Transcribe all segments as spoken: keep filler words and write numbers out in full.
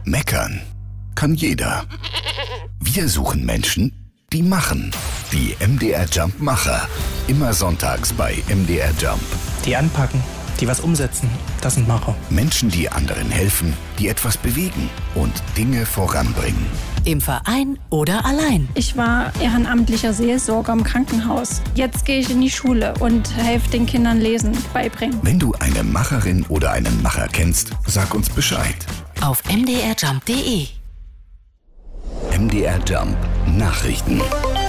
Meckern kann jeder. Wir suchen Menschen, die machen. Die M D R Jump Macher. Immer sonntags bei M D R Jump. Die anpacken, die was umsetzen, das sind Macher. Menschen, die anderen helfen, die etwas bewegen und Dinge voranbringen. Im Verein oder allein. Ich war ehrenamtlicher Seelsorger im Krankenhaus. Jetzt gehe ich in die Schule und helfe den Kindern Lesen beibringen. Wenn du eine Macherin oder einen Macher kennst, sag uns Bescheid. Auf m d r jump punkt d e. M D R Jump Nachrichten.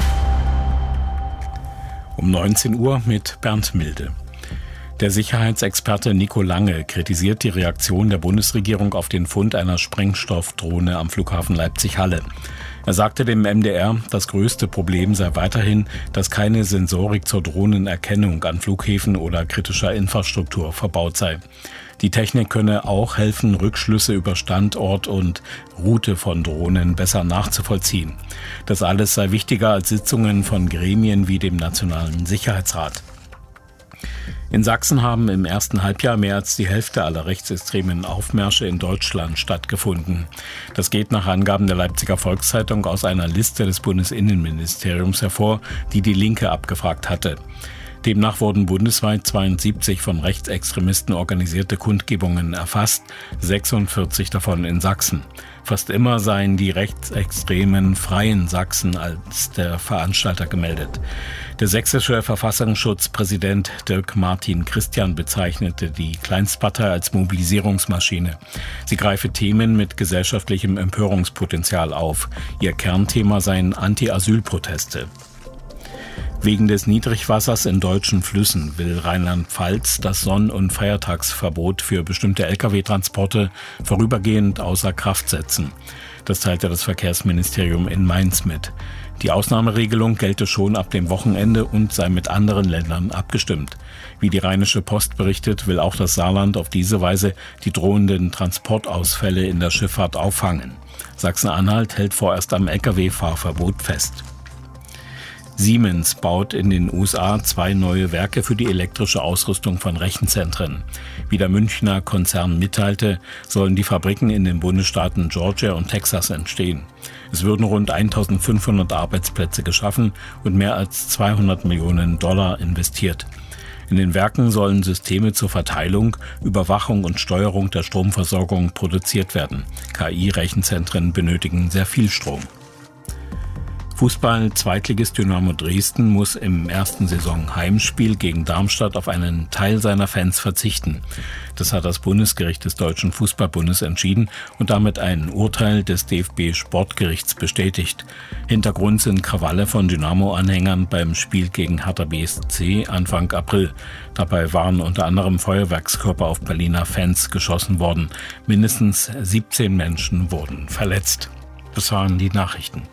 Um neunzehn Uhr mit Bernd Milde. Der Sicherheitsexperte Nico Lange kritisiert die Reaktion der Bundesregierung auf den Fund einer Sprengstoffdrohne am Flughafen Leipzig-Halle. Er sagte dem M D R, das größte Problem sei weiterhin, dass keine Sensorik zur Drohnenerkennung an Flughäfen oder kritischer Infrastruktur verbaut sei. Die Technik könne auch helfen, Rückschlüsse über Standort und Route von Drohnen besser nachzuvollziehen. Das alles sei wichtiger als Sitzungen von Gremien wie dem Nationalen Sicherheitsrat. In Sachsen haben im ersten Halbjahr mehr als die Hälfte aller rechtsextremen Aufmärsche in Deutschland stattgefunden. Das geht nach Angaben der Leipziger Volkszeitung aus einer Liste des Bundesinnenministeriums hervor, die die Linke abgefragt hatte. Demnach wurden bundesweit zweiundsiebzig von Rechtsextremisten organisierte Kundgebungen erfasst, sechsundvierzig davon in Sachsen. Fast immer seien die rechtsextremen Freien Sachsen als der Veranstalter gemeldet. Der sächsische Verfassungsschutzpräsident Dirk Martin Christian bezeichnete die Kleinstpartei als Mobilisierungsmaschine. Sie greife Themen mit gesellschaftlichem Empörungspotenzial auf. Ihr Kernthema seien Anti-Asyl-Proteste. Wegen des Niedrigwassers in deutschen Flüssen will Rheinland-Pfalz das Sonn- und Feiertagsverbot für bestimmte L K W-Transporte vorübergehend außer Kraft setzen. Das teilte das Verkehrsministerium in Mainz mit. Die Ausnahmeregelung gelte schon ab dem Wochenende und sei mit anderen Ländern abgestimmt. Wie die Rheinische Post berichtet, will auch das Saarland auf diese Weise die drohenden Transportausfälle in der Schifffahrt auffangen. Sachsen-Anhalt hält vorerst am L K W-Fahrverbot fest. Siemens baut in den U S A zwei neue Werke für die elektrische Ausrüstung von Rechenzentren. Wie der Münchner Konzern mitteilte, sollen die Fabriken in den Bundesstaaten Georgia und Texas entstehen. Es würden rund eintausendfünfhundert Arbeitsplätze geschaffen und mehr als zweihundert Millionen Dollar investiert. In den Werken sollen Systeme zur Verteilung, Überwachung und Steuerung der Stromversorgung produziert werden. K I-Rechenzentren benötigen sehr viel Strom. Fußball-Zweitligist Dynamo Dresden muss im ersten Saison-Heimspiel gegen Darmstadt auf einen Teil seiner Fans verzichten. Das hat das Bundesgericht des Deutschen Fußballbundes entschieden und damit ein Urteil des D F B-Sportgerichts bestätigt. Hintergrund sind Krawalle von Dynamo-Anhängern beim Spiel gegen Hertha B S C Anfang April. Dabei waren unter anderem Feuerwerkskörper auf Berliner Fans geschossen worden. Mindestens siebzehn Menschen wurden verletzt. Das waren die Nachrichten.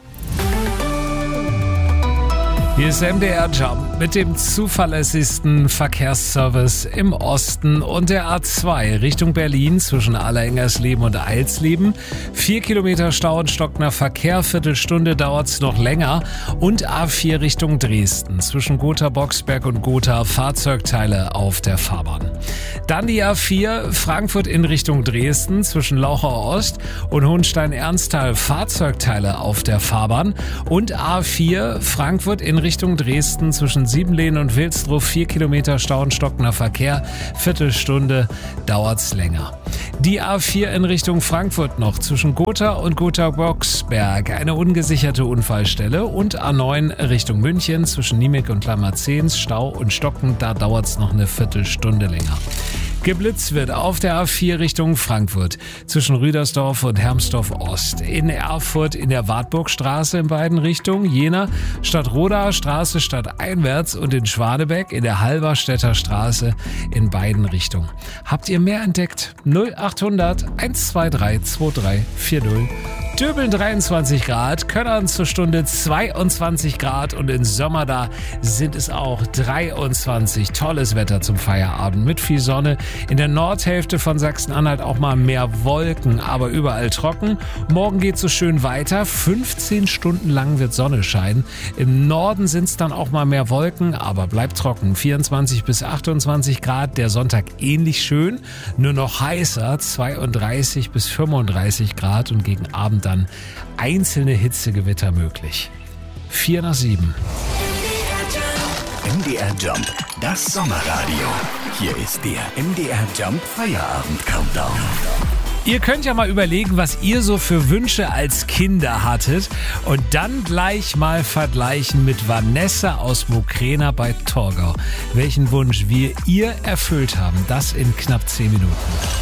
Hier ist M D R Jump mit dem zuverlässigsten Verkehrsservice im Osten und der A zwei Richtung Berlin zwischen Allerengersleben und Eilsleben. Vier Kilometer Stau und stockender Verkehr, Viertelstunde dauert's noch länger. Und A vier Richtung Dresden zwischen Gotha-Boxberg und Gotha Fahrzeugteile auf der Fahrbahn. Dann die A vier Frankfurt in Richtung Dresden zwischen Lauchau Ost und Hohenstein-Ernsthal Fahrzeugteile auf der Fahrbahn. Und A vier Frankfurt in Richtung Richtung Dresden zwischen Siebenlehn und Wilsdruff, vier Kilometer Stau und stockender Verkehr, Viertelstunde dauert's länger. Die A vier in Richtung Frankfurt noch zwischen Gotha und Gotha-Boxberg, eine ungesicherte Unfallstelle, und A neun Richtung München zwischen Niemek und Lammerzehns, Stau und Stocken, da dauert's noch eine Viertelstunde länger. Geblitzt wird auf der A vier Richtung Frankfurt zwischen Rüdersdorf und Hermsdorf Ost. In Erfurt in der Wartburgstraße in beiden Richtungen, Jena Stadtrodaer Straße stadteinwärts und in Schwanebeck in der Halberstädter Straße in beiden Richtungen. Habt ihr mehr entdeckt? null achthundert eins zwei drei zwei drei vier null. Döbeln dreiundzwanzig Grad, Könnern zur Stunde zweiundzwanzig Grad und in Sommer da sind es auch dreiundzwanzig. Tolles Wetter zum Feierabend mit viel Sonne. In der Nordhälfte von Sachsen-Anhalt auch mal mehr Wolken, aber überall trocken. Morgen geht es so schön weiter. fünfzehn Stunden lang wird Sonne scheinen. Im Norden sind es dann auch mal mehr Wolken, aber bleibt trocken. vierundzwanzig bis achtundzwanzig Grad. Der Sonntag ähnlich schön, nur noch heißer. zweiunddreißig bis fünfunddreißig Grad und gegen Abend dann einzelne Hitzegewitter möglich. Vier nach sieben. M D R Jump, das Sommerradio. Hier ist der M D R Jump Feierabend Countdown. Ihr könnt ja mal überlegen, was ihr so für Wünsche als Kinder hattet und dann gleich mal vergleichen mit Vanessa aus Mokrena bei Torgau. Welchen Wunsch wir ihr erfüllt haben, das in knapp zehn Minuten.